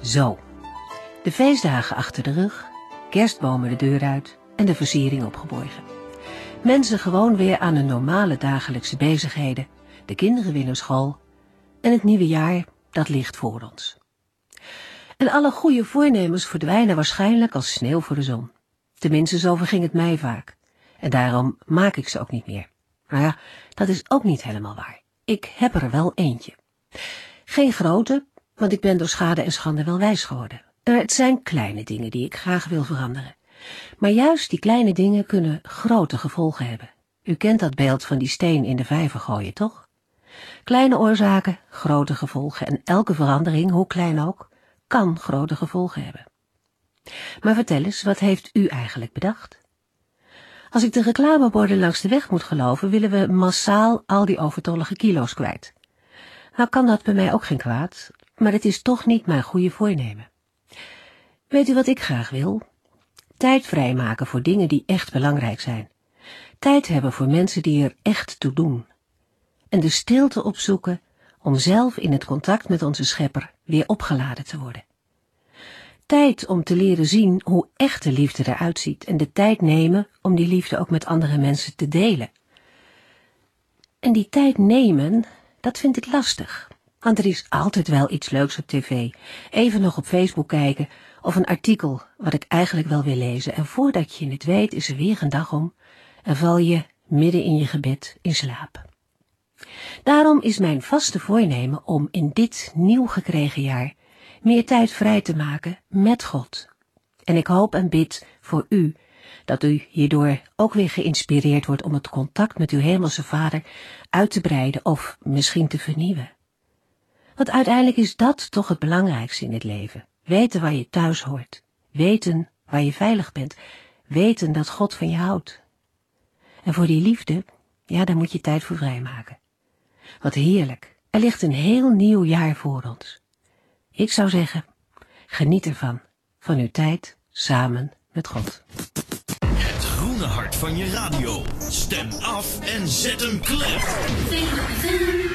Zo, de feestdagen achter de rug, kerstbomen de deur uit en de versiering opgeborgen. Mensen gewoon weer aan hun normale dagelijkse bezigheden, de kinderen weer naar school en het nieuwe jaar, dat ligt voor ons. En alle goede voornemens verdwijnen waarschijnlijk als sneeuw voor de zon. Tenminste, zo verging het mij vaak. En daarom maak ik ze ook niet meer. Maar ja, dat is ook niet helemaal waar. Ik heb er wel eentje. Geen grote, want ik ben door schade en schande wel wijs geworden. Het zijn kleine dingen die ik graag wil veranderen. Maar juist die kleine dingen kunnen grote gevolgen hebben. U kent dat beeld van die steen in de vijver gooien, toch? Kleine oorzaken, grote gevolgen en elke verandering, hoe klein ook, kan grote gevolgen hebben. Maar vertel eens, wat heeft u eigenlijk bedacht? Als ik de reclameborden langs de weg moet geloven, willen we massaal al die overtollige kilo's kwijt. Nou kan dat bij mij ook geen kwaad, maar het is toch niet mijn goede voornemen. Weet u wat ik graag wil? Tijd vrijmaken voor dingen die echt belangrijk zijn. Tijd hebben voor mensen die er echt toe doen. En de stilte opzoeken om zelf in het contact met onze schepper weer opgeladen te worden. Tijd om te leren zien hoe echte liefde eruit ziet en de tijd nemen om die liefde ook met andere mensen te delen. En die tijd nemen, dat vind ik lastig, want er is altijd wel iets leuks op tv, even nog op Facebook kijken of een artikel wat ik eigenlijk wel wil lezen en voordat je het weet is er weer een dag om en val je midden in je gebed in slaap. Daarom is mijn vaste voornemen om in dit nieuw gekregen jaar meer tijd vrij te maken met God. En ik hoop en bid voor u, dat u hierdoor ook weer geïnspireerd wordt om het contact met uw hemelse Vader uit te breiden of misschien te vernieuwen. Want uiteindelijk is dat toch het belangrijkste in het leven. Weten waar je thuis hoort. Weten waar je veilig bent. Weten dat God van je houdt. En voor die liefde, ja, daar moet je tijd voor vrijmaken. Wat heerlijk. Er ligt een heel nieuw jaar voor ons. Ik zou zeggen, geniet ervan. Van uw tijd samen met God. Het groene hart van je radio. Stem af en zet hem klem.